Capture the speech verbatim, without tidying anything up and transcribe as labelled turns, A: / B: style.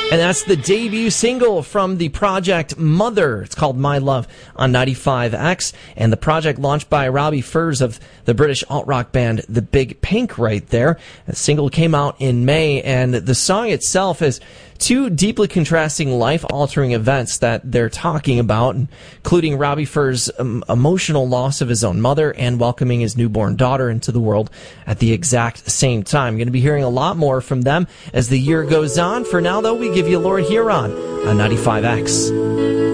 A: And that's the debut single from the project Mother. It's called My Love on ninety-five X. And the project launched by Robbie Furs of the British alt-rock band The Big Pink right there. The single came out in May, and the song itself has two deeply contrasting life-altering events that they're talking about, including Robbie Furs' um, emotional loss of his own mother and welcoming his newborn daughter into the world at the exact same time. Going to be hearing a lot more from them as the year goes on. For now, though, we give you Lord Huron on ninety-five X.